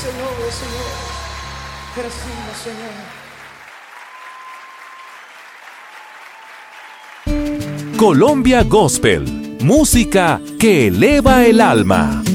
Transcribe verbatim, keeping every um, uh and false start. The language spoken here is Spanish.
señores, señores. Crecimos, Señor. Colombia Gospel, música que eleva el alma.